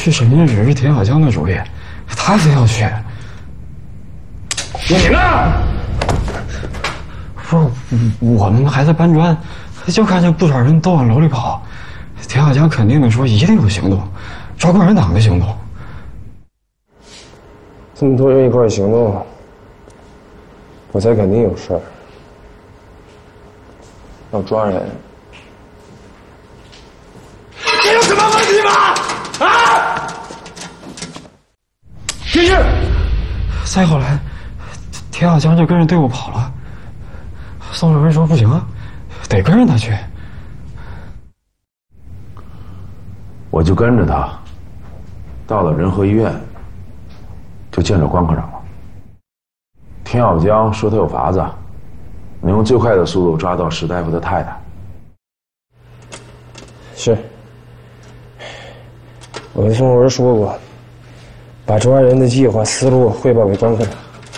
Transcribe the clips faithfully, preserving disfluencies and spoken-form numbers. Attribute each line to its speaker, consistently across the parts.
Speaker 1: 去审讯室是田小江的主意，他非要去。你呢？不是，我们还在搬砖，就看见不少人都往楼里跑。田小江肯定的说，一定有行动，抓共产党的行动。
Speaker 2: 这么多人一块行动，我猜肯定有事儿。要抓人，
Speaker 3: 这有什么问题吗？啊！
Speaker 1: 进去。再后来，田小江就跟着队伍跑了。宋主任说不行啊，得跟着他去。
Speaker 4: 我就跟着他，到了仁和医院，就见着关科长了。田小江说他有法子，能用最快的速度抓到石大夫的太太。
Speaker 2: 是，我跟宋主任说过，把抓人的计划思路汇报给关科长。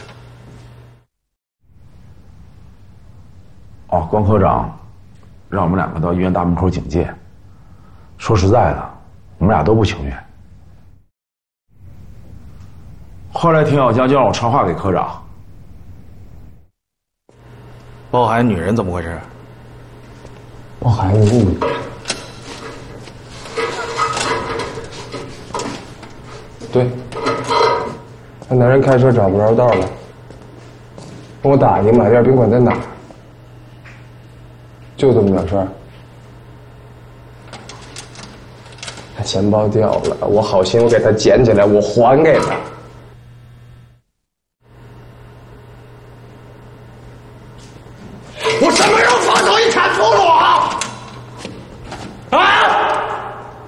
Speaker 4: 哦，关科长让我们两个到医院大门口警戒。说实在的，我们俩都不情愿。后来田小江就让我传话给科长。
Speaker 3: 抱孩子女人怎么回事？
Speaker 2: 抱孩子是你。对，那男人开车找不着道了，跟我打听马甸宾馆在哪儿。就这么点事儿。他钱包掉了，我好心我给他捡起来，我还给他。